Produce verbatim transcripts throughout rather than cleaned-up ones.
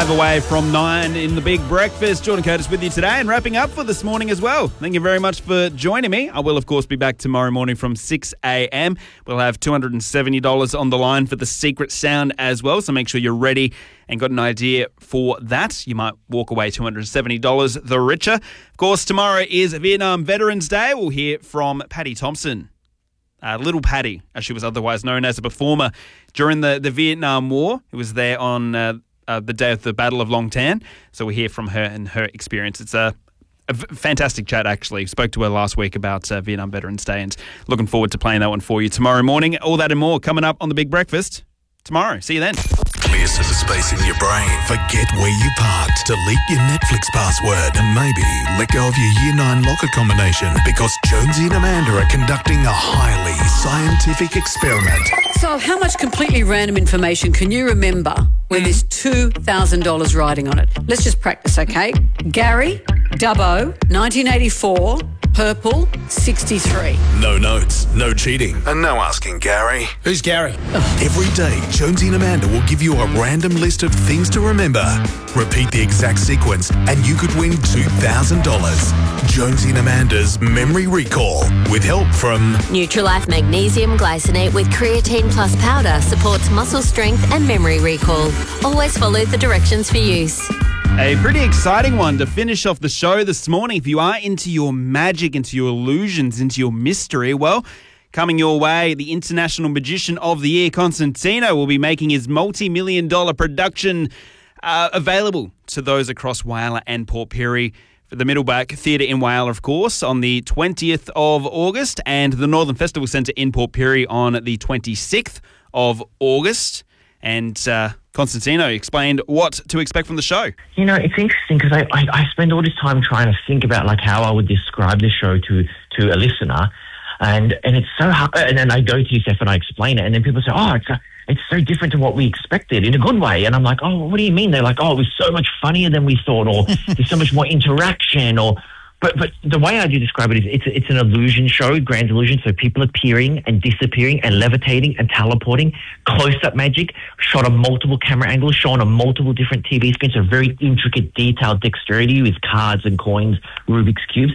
Five away from nine in the Big Breakfast. Jordan Curtis with you today and wrapping up for this morning as well. Thank you very much for joining me. I will, of course, be back tomorrow morning from six a.m. We'll have two hundred seventy dollars on the line for the secret sound as well, so make sure you're ready and got an idea for that. You might walk away two hundred seventy dollars the richer. Of course, tomorrow is Vietnam Veterans Day. We'll hear from Patty Thompson. Uh, Little Patty, as she was otherwise known as, a performer during the, the Vietnam War. It was there on uh, uh, the day of the Battle of Long Tan. So we hear from her and her experience. It's a, a v- fantastic chat, actually. Spoke to her last week about uh, Vietnam Veterans Day and looking forward to playing that one for you tomorrow morning. All that and more coming up on the Big Breakfast tomorrow. See you then. Clear some space in your brain. Forget where you parked. Delete your Netflix password and maybe let go of your Year nine locker combination because Jonesy and Amanda are conducting a highly scientific experiment. So how much completely random information can you remember when there's two thousand dollars riding on it? Let's just practice, okay? Gary, Dubbo, nineteen eighty-four, purple, sixty-three. No notes, no cheating, and no asking Gary. Who's Gary? Every day, Jonesy and Amanda will give you a random list of things to remember. Repeat the exact sequence and you could win two thousand dollars. Jonesy and Amanda's Memory Recall with help from Nutrilife Magnesium Glycinate with Creatine Plus Powder supports muscle strength and memory recall. Always follow the directions for use. A pretty exciting one to finish off the show this morning. If you are into your magic, into your illusions, into your mystery, well, coming your way, the International Magician of the Year, Constantino, will be making his multi-million dollar production uh, available to those across Whyalla and Port Pirie. For the Middleback Theatre in Whyalla, of course, on the twentieth of August, and the Northern Festival Centre in Port Pirie on the twenty-sixth of August. And uh, Constantino explained what to expect from the show. You know, it's interesting because I, I, I spend all this time trying to think about like how I would describe the show to, to a listener. And and it's so hard. And then I go to Yousef and I explain it. And then people say, oh, it's a, it's so different to what we expected in a good way. And I'm like, oh, what do you mean? They're like, oh, it was so much funnier than we thought, or there's so much more interaction, or... But but the way I do describe it is it's it's an illusion show, grand illusion. So people appearing and disappearing and levitating and teleporting, close-up magic, shot on multiple camera angles, shown on multiple different T V screens. So very intricate, detailed dexterity with cards and coins, Rubik's cubes,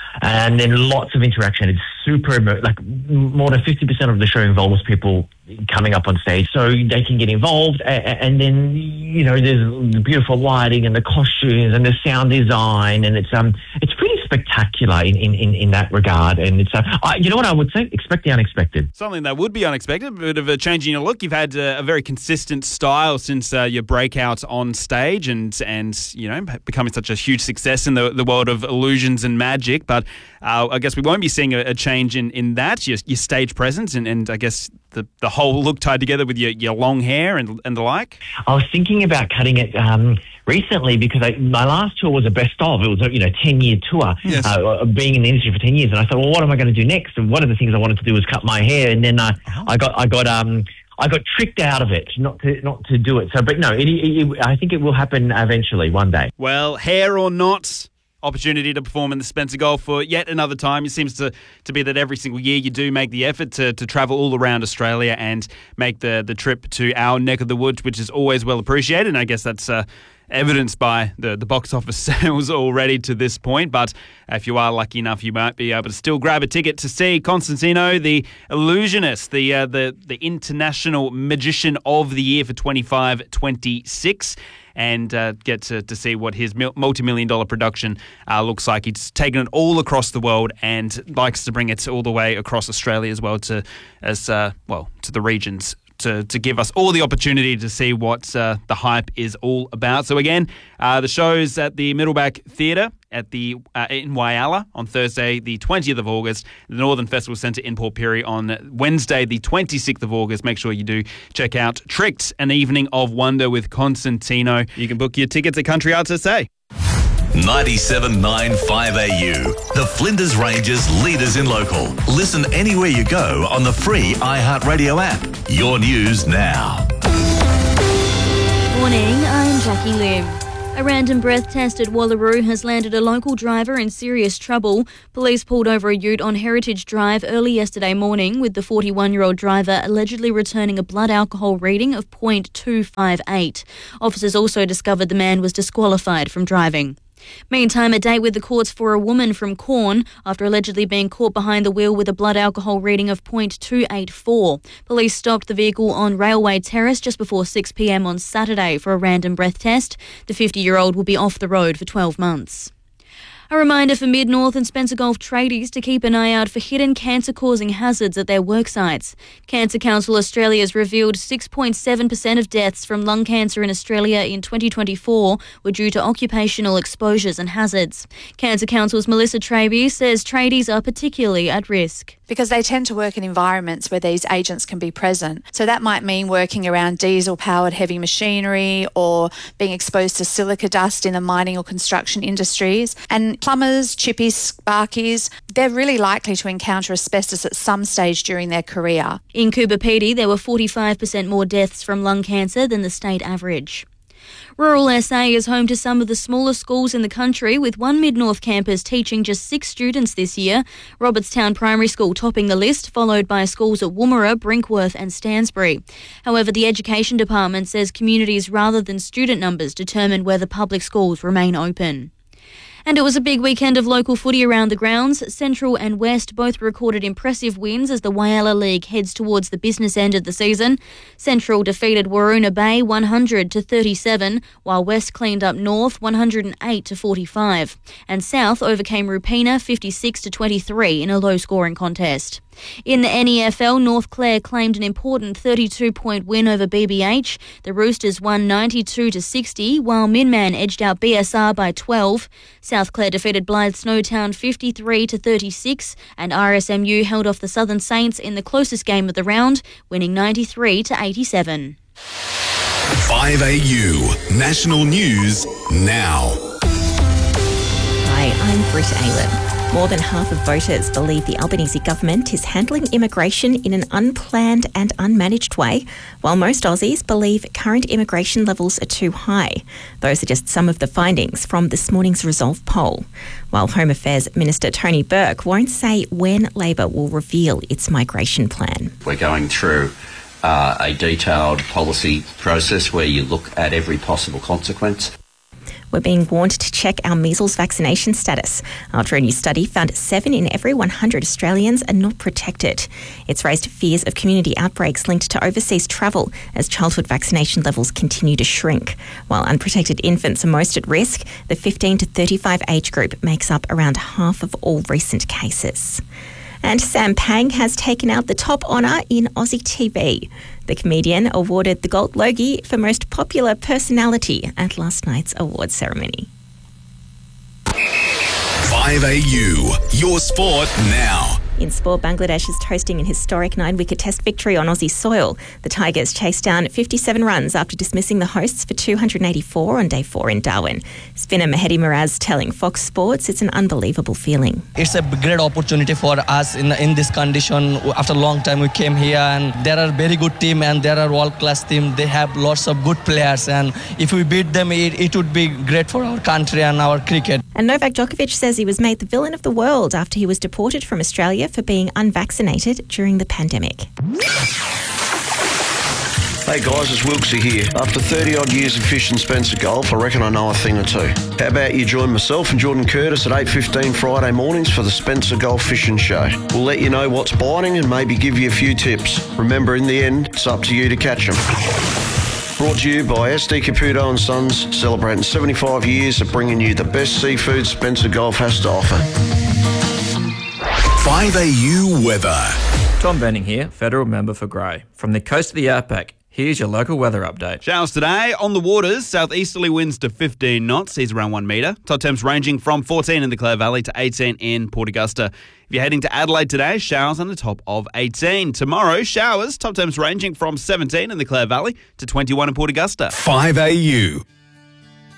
and then lots of interaction. It's super like more than fifty percent of the show involves people coming up on stage, so they can get involved. And then you know there's the beautiful lighting and the costumes and the sound design, and it's um it's pretty spectacular in, in, in that regard. And it's uh, I, you know what I would say, expect the unexpected. Something that would be unexpected, a bit of a change in your look. You've had a, a very consistent style since uh, your breakout on stage, and and you know becoming such a huge success in the the world of illusions and magic. But uh, I guess we won't be seeing a, a change in in that your, your stage presence, and, and I guess the the whole look tied together with your, your long hair and and the like. I was thinking about cutting it um, recently because I, my last tour was a best of. It was a you know ten year tour, yes. uh, being in the industry for ten years, and I thought, well, what am I going to do next? And one of the things I wanted to do was cut my hair, and then uh, oh. I got I got um. I got tricked out of it, not to not to do it. So, but no, it, it, it, I think it will happen eventually, one day. Well, hair or not, opportunity to perform in the Spencer Gulf for yet another time. It seems to, to be that every single year you do make the effort to, to travel all around Australia and make the, the trip to our neck of the woods, which is always well appreciated. And I guess that's uh, evidenced by the, the box office sales already to this point. But if you are lucky enough, you might be able to still grab a ticket to see Constantino, the illusionist, the uh, the the International Magician of the Year for twenty-five twenty-six. And uh, get to, to see what his multi-million dollar production uh, looks like. He's taken it all across the world and likes to bring it all the way across Australia as well to as uh, well to the regions to, to give us all the opportunity to see what uh, the hype is all about. So again, uh, the show's at the Middleback Theatre at the uh, in Whyalla on Thursday, the twentieth of August, the Northern Festival Centre in Port Pirie on Wednesday, the twenty-sixth of August. Make sure you do check out Tricked, an evening of wonder with Constantino. You can book your tickets at Country Arts S A. ninety-seven point nine five A U, the Flinders Ranges leaders in local. Listen anywhere you go on the free iHeartRadio app. Your news now. Morning, I'm Jackie Lim. A random breath test at Wallaroo has landed a local driver in serious trouble. Police pulled over a ute on Heritage Drive early yesterday morning with the forty-one-year-old driver allegedly returning a blood alcohol reading of point two five eight. Officers also discovered the man was disqualified from driving. Meantime, a date with the courts for a woman from Corn after allegedly being caught behind the wheel with a blood alcohol reading of point two eight four. Police stopped the vehicle on Railway Terrace just before six p m on Saturday for a random breath test. The fifty-year-old will be off the road for twelve months. A reminder for Mid-North and Spencer Gulf tradies to keep an eye out for hidden cancer-causing hazards at their work sites. Cancer Council Australia has revealed six point seven percent of deaths from lung cancer in Australia in twenty twenty-four were due to occupational exposures and hazards. Cancer Council's Melissa Traby says tradies are particularly at risk. Because they tend to work in environments where these agents can be present. So that might mean working around diesel-powered heavy machinery or being exposed to silica dust in the mining or construction industries. And plumbers, chippies, sparkies, they're really likely to encounter asbestos at some stage during their career. In Coober Pedy, there were forty-five percent more deaths from lung cancer than the state average. Rural S A is home to some of the smallest schools in the country, with one Mid-North campus teaching just six students this year. Robertstown Primary School topping the list, followed by schools at Woomera, Brinkworth and Stansbury. However, the Education Department says communities rather than student numbers determine whether public schools remain open. And it was a big weekend of local footy around the grounds. Central and West both recorded impressive wins as the Whyalla League heads towards the business end of the season. Central defeated Waroona Bay one hundred to thirty-seven, while West cleaned up North one hundred eight to forty-five. And South overcame Rupina fifty-six to twenty-three in a low-scoring contest. In the N E F L, North Clare claimed an important thirty-two point win over B B H. The Roosters won ninety-two to sixty, while Minman edged out B S R by twelve. South Clare defeated Blythe Snowtown fifty-three to thirty-six, and R S M U held off the Southern Saints in the closest game of the round, winning ninety-three to eighty-seven. five A U National News now. Hi, I'm Britta Aylett. More than half of voters believe the Albanese government is handling immigration in an unplanned and unmanaged way, while most Aussies believe current immigration levels are too high. Those are just some of the findings from this morning's Resolve poll. While Home Affairs Minister Tony Burke won't say when Labor will reveal its migration plan. We're going through uh, a detailed policy process where you look at every possible consequence. We're being warned to check our measles vaccination status after a new study found seven in every one hundred Australians are not protected. It's raised fears of community outbreaks linked to overseas travel as childhood vaccination levels continue to shrink. While unprotected infants are most at risk, the fifteen to thirty-five age group makes up around half of all recent cases. And Sam Pang has taken out the top honour in Aussie T V. The comedian awarded the Gold Logie for Most Popular Personality at last night's awards ceremony. five A U, your sport now. In sport, Bangladesh is toasting an historic nine-wicket test victory on Aussie soil. The Tigers chased down fifty-seven runs after dismissing the hosts for two hundred eighty-four on day four in Darwin. Spinner Mehdi Miraz telling Fox Sports it's an unbelievable feeling. It's a great opportunity for us in in this condition. After a long time we came here, and there are very good team and there are world-class team. They have lots of good players, and if we beat them, it, it would be great for our country and our cricket. And Novak Djokovic says he was made the villain of the world after he was deported from Australia for being unvaccinated during the pandemic. Hey guys, it's Wilksy here. After thirty odd years of fishing Spencer Gulf, I reckon I know a thing or two. How about you join myself and Jordan Curtis at eight fifteen Friday mornings for the Spencer Gulf Fishing Show. We'll let you know what's biting and maybe give you a few tips. Remember, in the end, it's up to you to catch them. Brought to you by S D Caputo and Sons, celebrating seventy-five years of bringing you the best seafood Spencer Gulf has to offer. five A U weather. Tom Benning here, Federal Member for Grey. From the coast of the outback, here's your local weather update. Showers today on the waters. Southeasterly winds to fifteen knots. Seas around one metre. Top temps ranging from fourteen in the Clare Valley to eighteen in Port Augusta. If you're heading to Adelaide today, showers on the top of eighteen. Tomorrow, showers. Top temps ranging from seventeen in the Clare Valley to twenty-one in Port Augusta. five A U.